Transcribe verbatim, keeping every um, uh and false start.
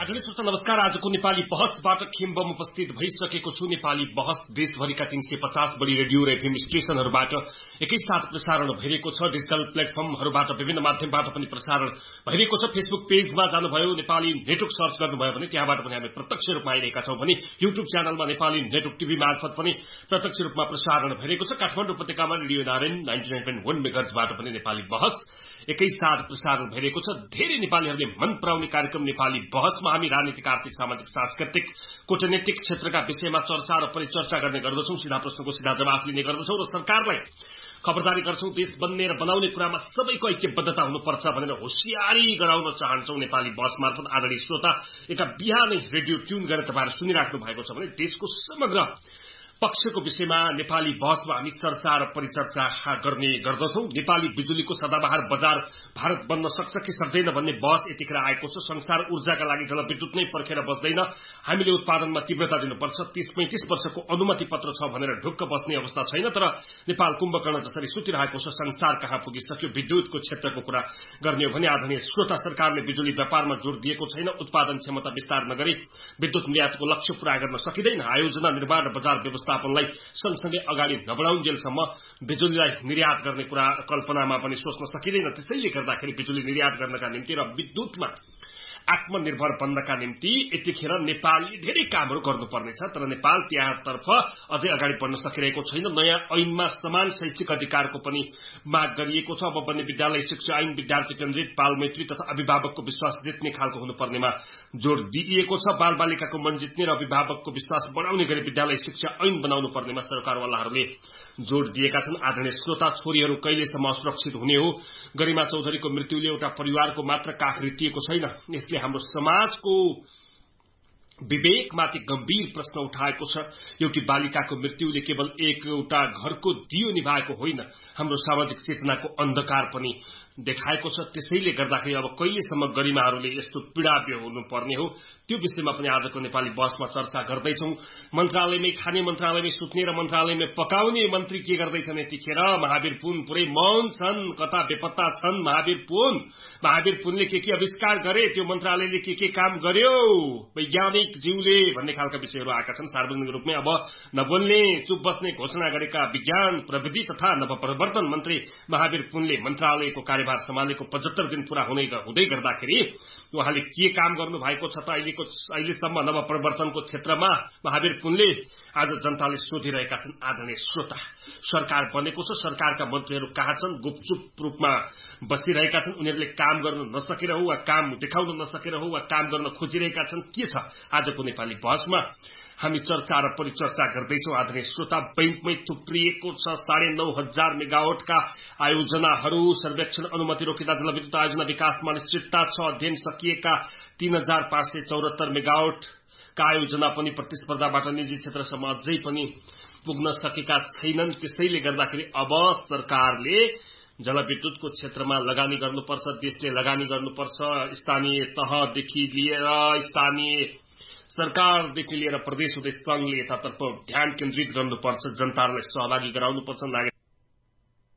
आदरणीय श्रोता नमस्कार। आजको नेपाली बहसबाट खिम्बम उपस्थित भइसकेको छु। नेपाली बहस देशभरिका तीन सय पचास बढी रेडियो र एफएम स्टेशनहरूबाट एकैसाथ प्रसारण भइरहेको छ। डिजिटल प्लेटफर्महरूबाट विभिन्न माध्यमबाट पनि प्रसारण भइरहेको छ। फेसबुक पेजमा जानुभयो, नेपाली नेटवर्क सर्च गर्नुभयो भने त्यहाँबाट पनि हामी प्रत्यक्ष रूपमा आइरहेका छौं भने युट्युब च्यानलमा नेपाली नेटवर्क टिभी मार्फत पनि प्रत्यक्ष रूपमा प्रसारण भइरहेको छ। काठमाडौँ उपत्यकामा radio Narayan ninety nine point वन मेगाहर्जबाट पनि नेपाली बहस एकैसाथ प्रसारण भइरहेको छ। धेरै नेपालीहरूले मन पराउने कार्यक्रम नेपाली बहसमा हामी राजनीतिक, आर्थिक, सामाजिक, सांस्कृतिक, कूटनीतिक क्षेत्रका विषयमा चर्चा र परिचर्चा गर्ने गर्दछौं। सीधा प्रश्नको सीधा जवाफ लिने गर्दछौं र सरकारलाई खबरदारी गर्छौं। देश बन्ने र बनाउने कुरामा सबैको ऐक्यबद्धता हुनुपर्छ भनेर होशियारी गराउन चाहन्छौं। नेपाली बहस मार्फत आदरणीय श्रोता, एका बिहानै रेडियो ट्युन गरेर तपाईहरु सुनिराख्नु भएको छ भने देशको समग्र पक्षको विषयमा नेपाली बहसमा हामी चर्चा र परिचर्चा गर्ने गर्दछौं। नेपाली बिजुलीको सदाबहार बजार भारत बन्न सक्छ कि सक्दैन भन्ने बहस यतिखेर आएको छ। संसार ऊर्जाका लागि जलविद्युत नै पर्खेर बस्दैन, हामीले उत्पादनमा तीव्रता दिनुपर्छ। तीस पैंतीस वर्षको अनुमति पत्र छ भनेर ढुक्क बस्ने अवस्था छैन। तर नेपाल कुम्भकर्ण जसरी सुतिरहेको छ, संसार कहाँ पुगिसक्यो। विद्युतको क्षेत्रको कुरा गर्ने हो भने आदरणीय श्रोता, सरकारले बिजुली व्यापारमा जोड़ दिएको छैन। उत्पादन क्षमता विस्तार नगरी विद्युत निर्यातको लक्ष्य पूरा गर्न सकिँदैन। आयोजना, निर्माण र बजार व्यवस्थापनलाई सँगसँगै अगाडि नबढाउन्जेलसम्म बिजुलीलाई निर्यात गर्ने कुरा कल्पनामा पनि सोच्न सकिँदैन। त्यसैले गर्दाखेरि बिजुली निर्यात गर्नका निम्ति र विद्युतमा आत्मनिर्भर बन्नका निम्ति यतिखेर नेपालले धेरै कामहरू गर्नुपर्नेछ। तर नेपाल त्यहाँतर्फ अझै अगाडि बढ्न सकिरहेको छैन। नयाँ ऐनमा समान शैक्षिक अधिकारको पनि माग गरिएको छ। अब बन्ने विद्यालय शिक्षा ऐन विद्यार्थी केन्द्रित, बालमैत्री तथा अभिभावकको विश्वास जित्ने खालको हुनुपर्नेमा जोड़ दिइएको छ। बालबालिकाको मन जित्ने र अभिभावकको विश्वास बढाउने गरी विद्यालय शिक्षा ऐन बनाउनु पर्नेमा सरकारवालाहरूले जोड़ दिएका छन्। आदरणीय श्रोता, छोरीहरू कहिलेसम्म असुरक्षित हुने हो? गरिमा चौधरीको मृत्युले एउटा परिवारको मात्र काख रितिएको छैन। यसले हाम्रो समाजको विवेकमाथि गम्भीर प्रश्न उठाएको छ। एउटी बालिकाको मृत्युले केवल एउटा घरको दियो निभाएको होइन, हाम्रो सामाजिक चेतनाको अन्धकार पनि देखाएको छ। त्यसैले गर्दाखेरि अब कहिलेसम्म गरिमाहरूले यस्तो पीडा बेहोर्नु पर्ने हो, त्यो विषयमा पनि आजको नेपाली बहसमा चर्चा गर्दैछौं। मन्त्रालयमै खाने, मन्त्रालयमै सुत्ने र मन्त्रालयमै पकाउने मन्त्री के गर्दैछन् यतिखेर? महावीर पुन पुरै मौन छन्, कता बेपत्ता छन् महावीर पुन। महावीर पुनले के के आविष्कार गरे, त्यो मन्त्रालयले के के काम गर्यो, वैज्ञानिक ज्यूले भन्ने खालका विषयहरू आएका छन्। सार्वजनिक रूपमै अब नबोल्ने, चुप बस्ने घोषणा गरेका विज्ञान, प्रविधि तथा नवप्रवर्तन मन्त्री महावीर पुनले मन्त्रालयको कार्यभार सम्हालेको पचहत्तर दिन पूरा हुँदै हुँदै गर्दाखेरि उहाँले के काम गर्नु भएको छ त अहिलेको अहिलेसम्म नवप्रवर्तनको क्षेत्रमा? महावीर पुनले आज जनताले सोधिरहेका छन्। आदरणीय श्रोता, सरकार बनेको छ, सरकारका मन्त्रीहरू कहाँ छन्? गुपचुप रूपमा बसिरहेका छन्। उनीहरूले काम गर्न नसकेर हो वा काम देखाउन नसकेर हो वा काम गर्न खोजिरहेका छन्? के छ? आजको नेपाली बहसमा हामी चर्चा र परिचर्चा गर्दैछौं। आदरणीय श्रोता, बैंकमै थुप्रिएको छ साढे नौ हजार मेगावाटका आयोजनाहरू। सर्वेक्षण अनुमति रोकिँदा जलविद्युत आयोजना विकासमा अनिश्चितता छ। अध्ययन सकिएका तीन हजार पाँच सय चौरात्तर मेगावाटका आयोजना पनि प्रतिस्पर्धाबाट निजी क्षेत्रसम्म अझै पनि पुग्न सकेका छैनन्। त्यसैले गर्दाखेरि अब सरकारले जलविद्युतको क्षेत्रमा लगानी गर्नुपर्छ, देशले लगानी गर्नुपर्छ। स्थानीय तहदेखि लिएर स्थानीय सरकारदेखि लिएर प्रदेश उदय संघले यतातर्फ ध्यान केन्द्रित गर्नुपर्छ, जनतालाई सहभागी गराउनुपर्छ,